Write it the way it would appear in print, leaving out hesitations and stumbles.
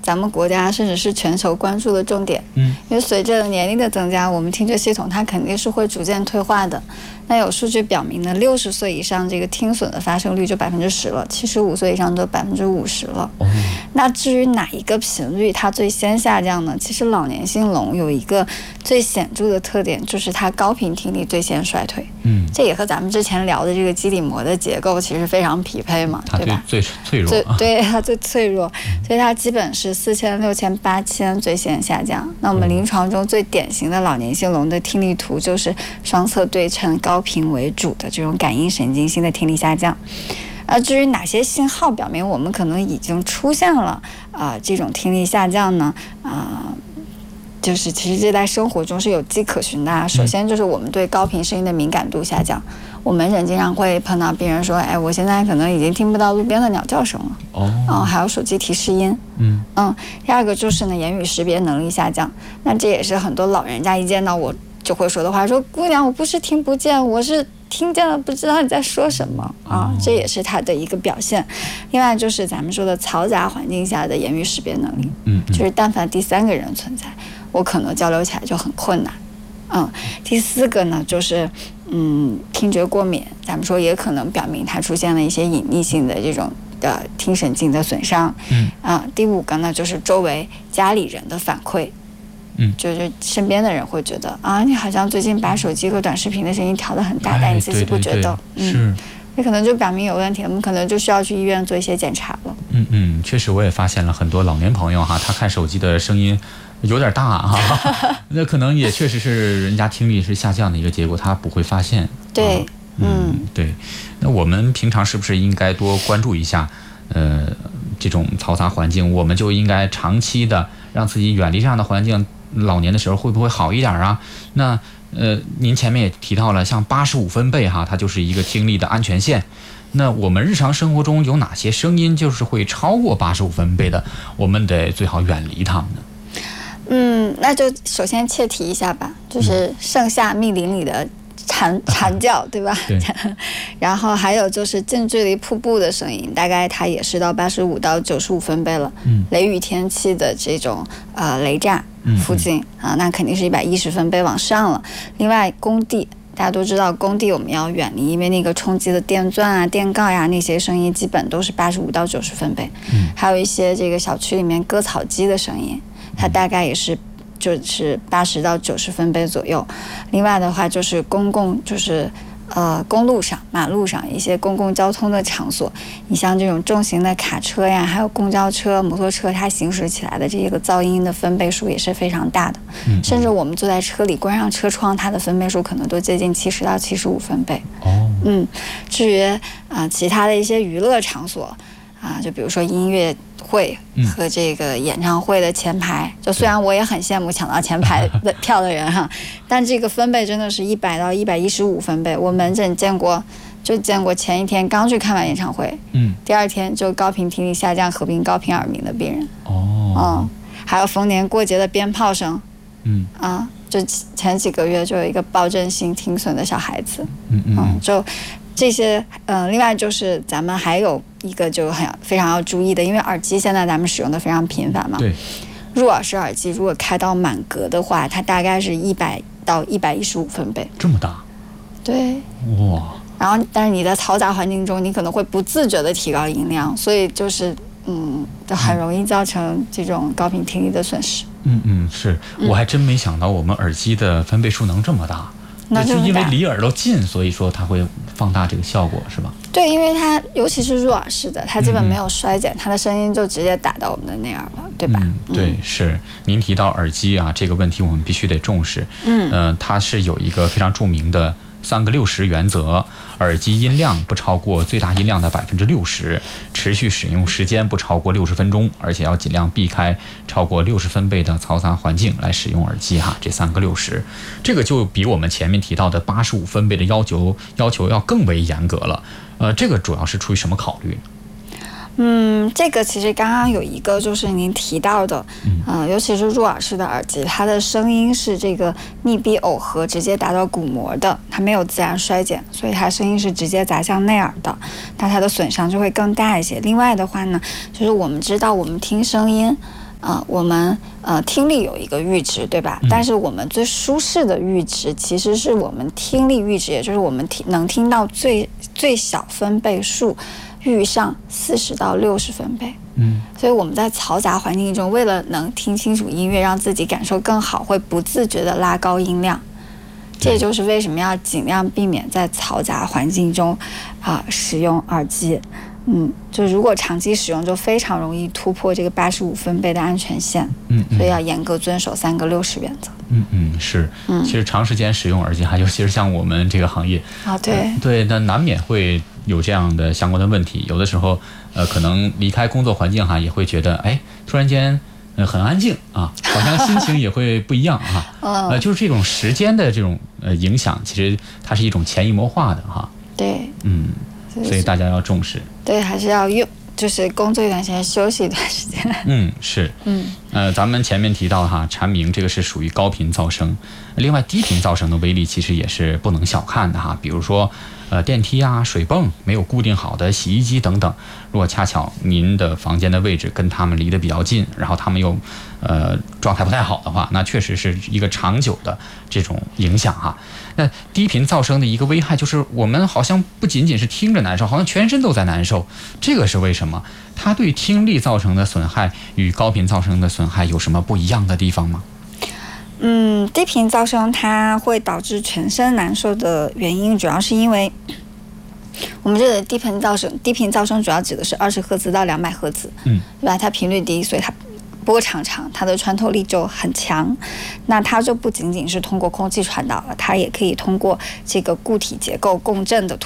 咱们国家甚至是全球关注的重点。因为随着年龄的增加，我们听觉系统它肯定是会逐渐退化的。那有数据表明呢，60岁以上这个听损的发生率就10%了，75岁以上都50%了。那至于哪一个频率它最先下降呢？其实老年性聋有一个最显著的特点，就是它高频听力最先衰退。这也和咱们之前聊的这个基底膜的结构其实非常匹配嘛，对吧？ 最脆弱， 对，它最脆弱，所以它基本是4000、6000、8000最先下降。那我们临床中最典型的老年性聋的听力图就是双侧对称、高频为主的这种感应神经性的听力下降。至于哪些信号表明我们可能已经出现了这种听力下降呢？就是其实这在生活中是有迹可循的。首先就是我们对高频声音的敏感度下降，我们人经常会碰到病人说，哎，我现在可能已经听不到路边的鸟叫声了。还有手机提示音。第二个就是呢，言语识别能力下降。那这也是很多老人家一见到我就会说的话，说姑娘，我不是听不见，我是听见了，不知道你在说什么这也是它的一个表现。另外就是咱们说的嘈杂环境下的言语识别能力，就是但凡第三个人存在，我可能交流起来就很困难。第四个呢，就是听觉过敏，咱们说也可能表明它出现了一些隐匿性的这种听神经的损伤。第五个呢，就是周围家里人的反馈。就是身边的人会觉得你好像最近把手机和短视频的声音调得很大，但你自己不觉得。 是， 这可能就表明有问题，我们可能就需要去医院做一些检查了。 确实我也发现了很多老年朋友他看手机的声音有点大那可能也确实是人家听力是下降的一个结果，他不会发现。 对， 对。那我们平常是不是应该多关注一下这种嘈杂环境？我们就应该长期的让自己远离这样的环境，老年的时候会不会好一点啊？那您前面也提到了，像85分贝它就是一个听力的安全线。那我们日常生活中有哪些声音就是会超过85分贝的，我们得最好远离它们呢？ 那就首先切题一下吧，就是盛夏密林里的蝉叫，对吧？ 对。 然后还有就是近距离瀑布的声音，大概它也是到85到95分贝了。雷雨天气的这种雷炸附近那肯定是110分贝往上了。另外工地，大家都知道工地我们要远离，因为那个冲击的电钻电告那些声音基本都是85到90分贝。还有一些这个小区里面割草机的声音，它大概也是就是80到90分贝左右。另外的话就是公路上、马路上一些公共交通的场所，你像这种重型的卡车还有公交车、摩托车，它行驶起来的这个噪音的分贝数也是非常大的。甚至我们坐在车里关上车窗，它的分贝数可能都接近70到75分贝。至于其他的一些娱乐场所就比如说音乐会和这个演唱会的前排，就虽然我也很羡慕抢到前排的票的人但这个分贝真的是100到115分贝。我门诊见过前一天刚去看完演唱会，第二天就高频听力下降合并高频耳鸣的病人。还有逢年过节的鞭炮声，就前几个月就有一个暴振性听损的小孩子。就这些另外就是咱们还有一个就非常要注意的，因为耳机现在咱们使用的非常频繁嘛。 对。 入耳式耳机如果开到满格的话，它大概是100到115分贝。 这么大？ 对。 哇。 然后但是你在嘈杂环境中，你可能会不自觉的提高音量，所以就是就很容易造成这种高频听力的损失。 是，我还真没想到我们耳机的分贝数能这么大。那是因为离耳朵近，所以说它会放大这个效果，是吧？ 对，因为它尤其是入耳式的，它基本没有衰减，它的声音就直接打到我们的内耳了，对吧？ 对，是。您提到耳机这个问题，我们必须得重视。它是有一个非常著名的3个60原则，耳机音量不超过最大音量的60%，持续使用时间不超过60分钟，而且要尽量避开超过60分贝的嘈杂环境来使用耳机这3个60，这个就比我们前面提到的85分贝的要求要更为严格了。这个主要是出于什么考虑呢？ 这个其实刚刚有一个就是您提到的，尤其是入耳式的耳机，它的声音是这个密闭耦合直接达到鼓膜的，它没有自然衰减，所以它声音是直接砸向内耳的，那它的损伤就会更大一些。另外的话呢，就是我们知道我们听声音我们听力有一个阈值，对吧？但是我们最舒适的阈值其实是我们听力阈值，也就是我们能听到最小分贝数遇上40到60分贝。所以我们在嘈杂环境中，为了能听清楚音乐，让自己感受更好，会不自觉地拉高音量。这也就是为什么要尽量避免在嘈杂环境中使用耳机。就如果长期使用，就非常容易突破这个85分贝的安全线。所以要严格遵守3个60原则。 是。其实长时间使用耳机，尤其是像我们这个行业对，那难免会有这样的相关的问题。有的时候可能离开工作环境也会觉得突然间很安静好像心情也会不一样就是这种时间的这种影响，其实它是一种潜移默化的对。 所以大家要重视。 对，还是要就是工作一段时间，休息一段时间。 是。咱们前面提到蝉鸣这个是属于高频噪声，另外低频噪声的威力其实也是不能小看的比如说电梯水泵没有固定好的洗衣机等等，如果恰巧您的房间的位置跟他们离得比较近，然后他们又状态不太好的话，那确实是一个长久的这种影响那低频噪声的一个危害就是我们好像不仅仅是听着难受，好像全身都在难受。这个是为什么？它对听力造成的损害与高频噪声的损害有什么不一样的地方吗？ 低频噪声它会导致全身难受的原因，主要是因为我们这个低频噪声主要指的是20赫兹到200赫兹，对吧？它频率低，所以它波长长，它的穿透力就很强。那它就不仅仅是通过空气传导了，它也可以通过这个固体结构共振的